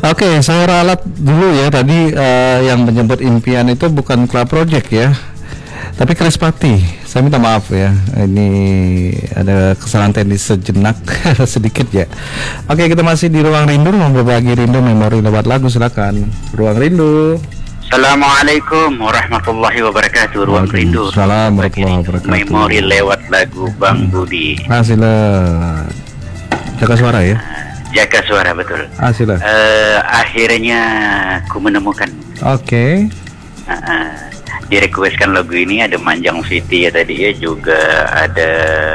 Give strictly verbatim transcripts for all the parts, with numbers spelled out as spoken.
Oke, saya ralat dulu ya tadi uh, yang menyebut impian itu bukan Club Project ya, tapi Krispati. Saya minta maaf ya, ini ada kesalahan teknis sejenak sedikit ya. Oke, kita masih di Ruang Rindu, mau berbagi rindu memori lewat lagu, silakan. Ruang Rindu. Assalamualaikum warahmatullahi wabarakatuh. Ruang Rindu. Assalamualaikum warahmatullahi wabarakatuh. Memori lewat lagu Bang Budi. Ah, sila. Jaga suara ya. Jaga suara, betul. Ah, sila. Uh, akhirnya aku menemukan. Oke. Okay. Uh, uh, direquestkan lagu ini ada Manjang City ya tadi ya, juga ada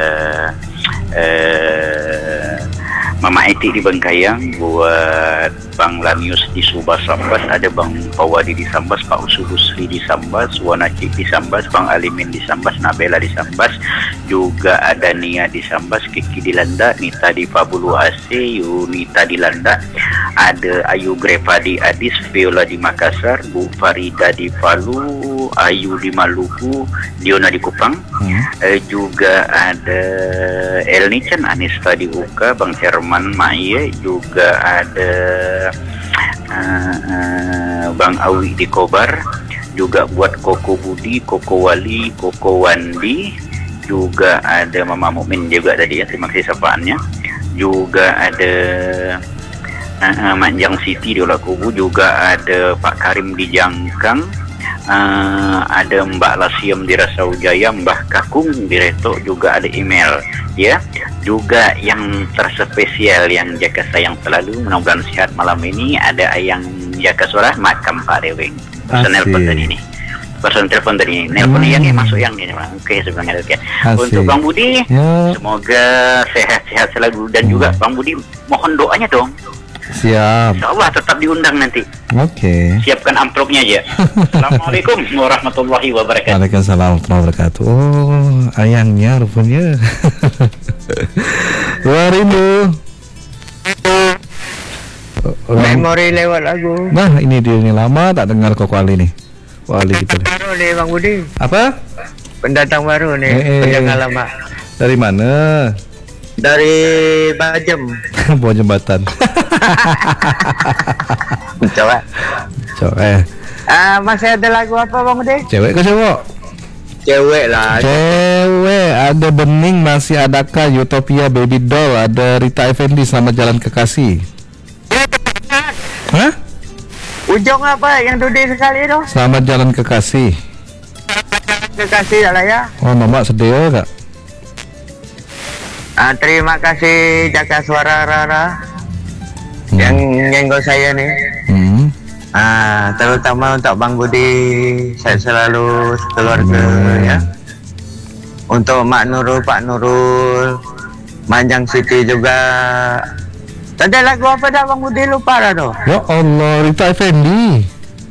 uh, Mama Eti di Bengkayang, buat Bang Lamius di Subas Sambas, ada Bang Pawadi di Sambas, Pak Usul Husri di Sambas, Wanacik di Sambas, Bang Alimin di Sambas, Nabela di Sambas, juga ada Nia di Sambas, Kiki di Landa, Nita di Pabulu A C, Yunita di Landa, ada Ayu Grepa di Adis, Viola di Makassar, Bu Farida di Palu, Ayu di Maluku, Diona di Kupang, hmm. eh, juga ada Elnichan Anista di Uka, Bang Herman Maye, juga ada uh, uh, Bang Awi di Kobar, juga buat Koko Budi, Koko Wali, Koko Wandi, juga ada Mama Mukmin juga tadi ya, terima kasih sapaannya, juga ada uh, uh, Manjang City di Olah Kubu, juga ada Pak Karim di Jangkang, uh, ada Mbak Lasiem di Rasaujaya, Mbah Kakung di Reto, juga ada email ya, juga yang terspesial yang jaga sayang selalu, mudah-mudahan sehat malam ini, ada yang jaga suara makam Pak Dewi. Pesan telepon tadi ini. Pesan telepon tadi ini. Nelpon hmm. yang ini masuk yang ini. Oke, sebenarnya oke. Untuk Bang Budi, ya. Semoga sehat-sehat selalu, dan hmm. juga Bang Budi mohon doanya dong. Siap. Insyaallah tetap diundang nanti. Oke. Okay. Siapkan amplopnya aja. Assalamualaikum warahmatullahi wabarakatuh. Waalaikumsalam warahmatullahi wabarakatuh. Oh, ayangnya rupanya. Ruang Rindu. Memori lewat lagu. Nah, ini dia ini lama tak dengar Koko Ali nih. Wali gitu. Baru nih Bang Budi. Apa? Pendatang baru nih, eh, eh. pendatang lama. Dari mana? Dari Bajem. Bawah jembatan. Coba. Coba. Eh. Ah, masih ada lagu apa Bang Budi? Cewek ke cowok? Cewek lah. Cewek. Ada Bening, masih adakah Utopia, Baby Doll, ada Rita Effendi, Selamat Jalan Kekasih. Hah? Ujung apa yang dudi sekali itu? Selamat Jalan Kekasih. Kekasih lah ya. Oh, mama sedih kak. Ah, terima kasih jaga suara Rara hmm. yang nyenggol saya nih. Hmm. Ah, terutama untuk Bang Budi, saya selalu keluarga hmm. ya. Untuk Mak Nurul, Pak Nurul, Manjang City juga. Tadi lagu apa dah Bang Budi, lupa dah tu. Ya Allah, Rita Effendi.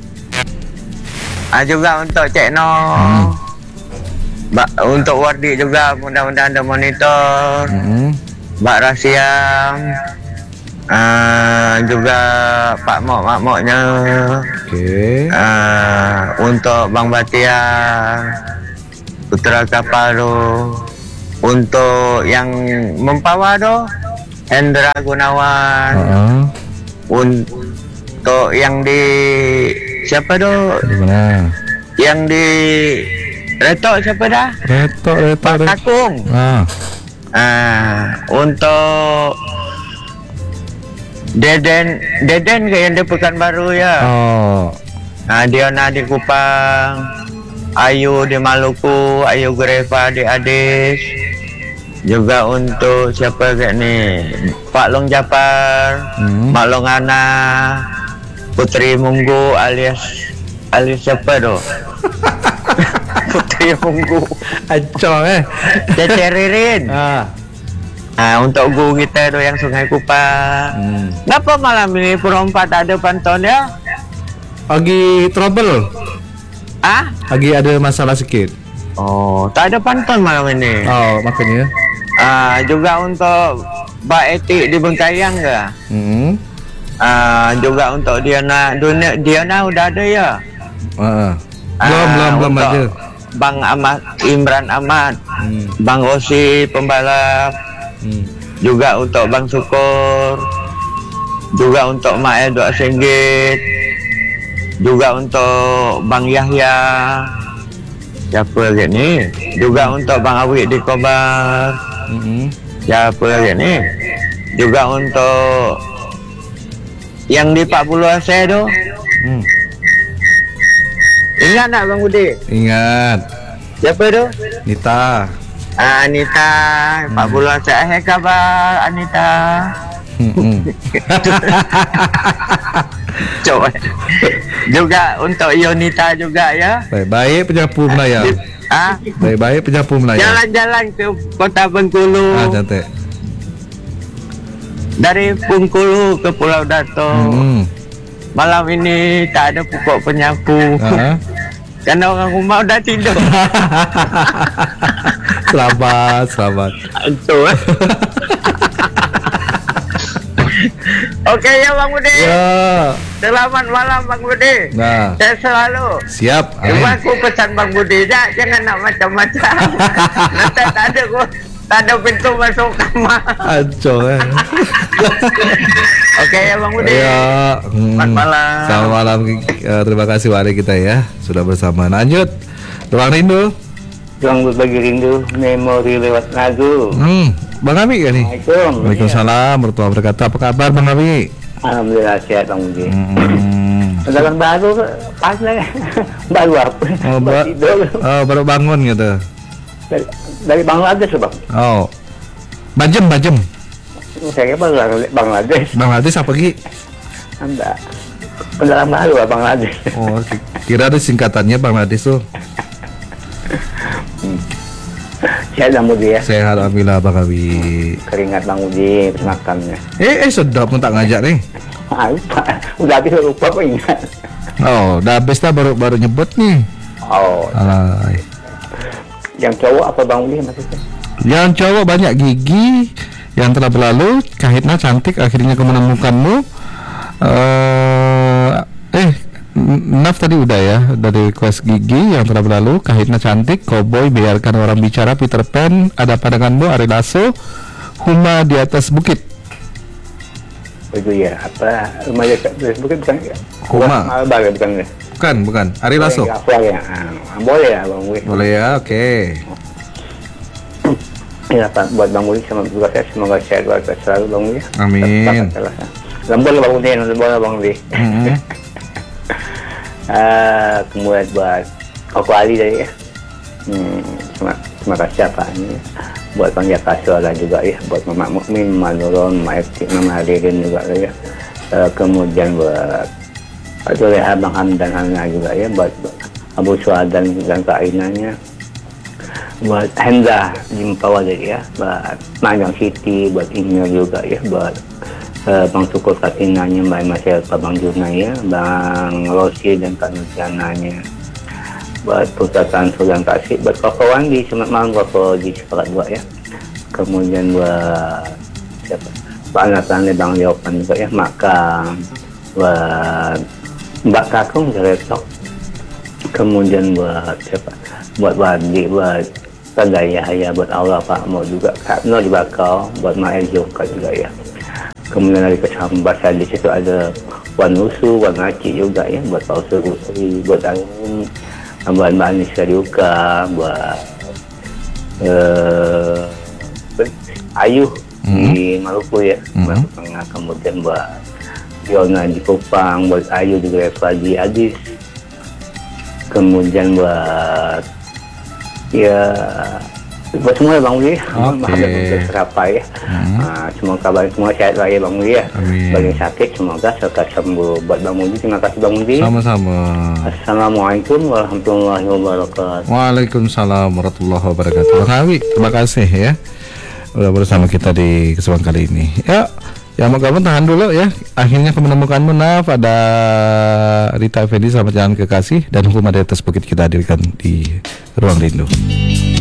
Ah, juga untuk Cik No. Hmm. Ba, untuk Wardi juga, mudah-mudahan ada monitor. Hmm. Mbak Rasiam, uh, juga Pak Mok, Mak Moknya. Oke. Okay. Uh, untuk Bang Batiar, Putra Kapal tu. Untuk yang Mempawa tu, Hendra Gunawan. Uh-huh. Untuk yang di siapa tu? Di mana? Yang di Retok siapa dah? Retok, Retok. Pak Kakung. Ah. Ah, untuk Deden, Deden ke yang di Pekanbaru ya. Oh. Ah, Diona di Kupang, Ayu di Maluku, Ayu Grepa di Adis. Juga untuk siapa kayak ni? Pak Long Japar, hmm. Mak Long Ana, Putri Munggu alias alias siapa tu? Putri Munggu. Acong eh. Cece Ririn. Ah. Ah, untuk guru kita tu yang Sungai Kupang. Hmm. Kenapa malam ini perempat tak ada pantun ya? Lagi trouble. Ah? Lagi ada masalah sikit. Oh, tak ada pantun malam ini. Oh, makanya. Ah, juga untuk Mbak Etik di Bengkayang ke? Hmm. Ah, juga untuk Diana, Diana, Diana udah ada ya? Ah. Belum, belum, belum ada. Bang Ahmad, Imran Ahmad, hmm. Bang Osi pembalap, hmm. juga untuk Bang Syukur, juga untuk Mak Edo Singgit, juga untuk Bang Yahya, siapa lagi ni, juga untuk Bang Awik di Kobar, Mm-mm. siapa lagi ni, juga untuk yang di empat puluh Aceh tu. Hmm. Ingat tak Bang Budi? Ingat Siapa tu? Nita. Ah, Anita, empat puluh Aceh. Apa khabar Anita? Mm-mm. Coba. Juga untuk Yonita juga ya. Baik-baik penyapu Melayu. Ah, Baik-baik penyapu Melayu. jalan-jalan ke Kota Bengkulu. Ah, cantik. Dari Bengkulu ke Pulau Dato. Hmm. Malam ini tak ada pokok penyapu. Ah. Karena orang rumah udah tidur. Selamat, selamat. Itu. Okey ya Bang Budi. Ya. Selamat malam Bang Budi. Nah, Saya selalu. siap. Cuma Amin. aku pesan Bang Budi dah, jangan nak macam-macam. Nanti tak ada kau, tak ada pintu masuk kamar. Ancol eh. Okey ya Bang Budi. Ya. Hmm. Selamat malam. Selamat malam. Eh, terima kasih Wali kita ya sudah bersama. Lanjut. Ruang Rindu. Ruang berbagi rindu, memori lewat lagu. Hmm. Bang Abi kan nih? Assalamualaikum. Waalaikumsalam warahmatullahi wabarakatuh. Apa kabar Bang Abi? Alhamdulillah sehat Bang Budi. Hmm. Dalam baru pas lah. Baru apa? Oh, ba- Tidur. oh, baru bangun gitu. Dari, dari Bangladesh Bang. Oh. Bajem, bajem. Saya baru dari Bangladesh. Bangladesh apa Ki? Anda pendalam baru lah Bangladesh. Oh, ki- kira ada singkatannya Bangladesh tuh. Sehat Bang Budi ya. Sehat alhamdulillah Bang Abi. Keringat Bang Budi makannya. Eh, eh sedap pun tak ngajak nih. Ah, lupa. Udah habis lupa kok ingat. Oh, udah habis dah baru baru nyebut nih. Oh, Alay. yang cowok apa Bang Budi maksudnya? Yang cowok banyak gigi yang telah berlalu, Kahitna cantik akhirnya kau menemukanmu. Eh, eh Naf tadi udah ya dari quest gigi yang telah berlalu, Kahitna cantik, Cowboy biarkan orang bicara, Peter Pan, ada pandanganmu, Ari Lasso, Huma di atas bukit. Itu ya, apa rumah dekat bukan bukan ya? Huma. Malbar ya, bukan ya? Bukan, bukan. Ari Lasso. Yang Afwan ya. Ah, boleh ya Bang Budi. Boleh ya, oke. Ya Pak, buat Bang Budi sama juga saya semoga sehat walafiat selalu Bang Budi. Amin. Lembut lah Bang Budi, lembut lah Bang Budi. Mm-hmm. Ah, kemudian buat Koko Ali tadi ya. Hmm, terima, terima kasih apa ini buat Bang Jaka dan juga ya, buat Mama Mukmin, Mama Nurul, Mama Efti, Mama Hadirin juga ya. Uh, kemudian buat Aduh ya Bang Hamdan Ana juga ya, buat Abu Suadan dan keinginannya, buat Hendra Jimpawa tadi ya, buat Mayang Siti, buat Inyo juga ya, buat Uh, Bang Syukur Katinanya, Mbak Masya, Pak Bang Juna ya, Bang Rosi dan Kak Nurjananya, buat Pusatan Sudan Kasih, buat Koko Wandi, selamat malam Koko di sepakat dua ya. Kemudian buat siapa? Pak Anatan Bang Leopan juga ya, Makam, buat Mbak Kakung Jeretok. Kemudian buat siapa? Buat Wadi, buat Kadaya ya, buat Allah Pak Mo juga, Kak Nur di Bakau, buat Mak Eljo juga ya. Kemudian dari Kesambas di situ ada Wan Nusu, Wan Ngaci juga ya, buat Pak Usul Usri, buat Angin, buat Mbak Anissa juga, buat uh, Ayu mm-hmm. di Maluku ya, mm-hmm. buat Tengah. Kemudian buat Yona di Kupang, buat Ayu juga, Eva di Adis. Kemudian buat ya buat semua ya Bang Budi, okay. Serapa ya. Hmm. Uh, semoga kabar semua sehat lah ya Bang Budi ya. Amin. Bagi yang sakit semoga sehat sembuh. Buat Bang Budi, terima kasih Bang Budi. Sama-sama. Assalamualaikum warahmatullahi wabarakatuh. Waalaikumsalam warahmatullahi wabarakatuh. Bang Hawi, terima kasih ya udah bersama kita di kesempatan kali ini. Ya, ya mau kamu tahan dulu ya. Akhirnya aku menemukanmu Naf, ada Rita Effendi, selamat jalan kekasih, dan hukum ada atas bukit kita hadirkan di Ruang Rindu.